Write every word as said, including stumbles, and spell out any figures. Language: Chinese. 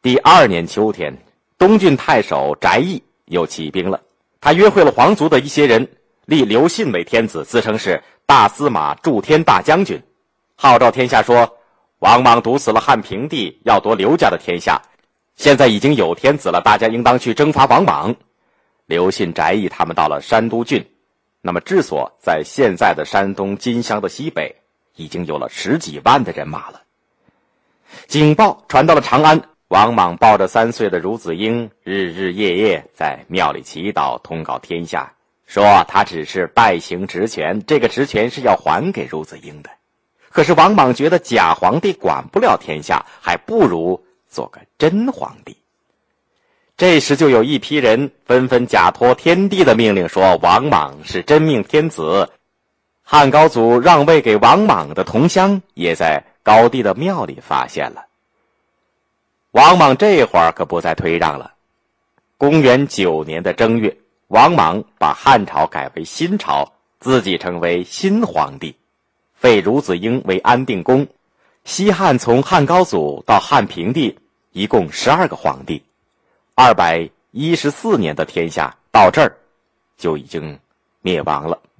第二年秋天，东郡太守翟义又起兵了，他约会了皇族的一些人，立刘信为天子，自称是大司马助天大将军，号召天下说王莽毒死了汉平帝，要夺刘家的天下，现在已经有天子了，大家应当去征伐王莽。刘信、翟义他们到了山都郡，那么治所在现在的山东金乡的西北，已经有了十几万的人马了。警报传到了长安，王莽抱着三岁的孺子婴，日日夜夜在庙里祈祷，通告天下，说他只是代行职权，这个职权是要还给孺子婴的。可是王莽觉得假皇帝管不了天下，还不如做个真皇帝。这时就有一批人纷纷假托天帝的命令，说王莽是真命天子。汉高祖让位给王莽的铜箱也在高帝的庙里发现了。王莽这会儿可不再推让了。公元九年的正月，王莽把汉朝改为新朝，自己成为新皇帝，废孺子婴为安定公。西汉从汉高祖到汉平帝一共十二个皇帝，二百一十四年的天下到这儿就已经灭亡了。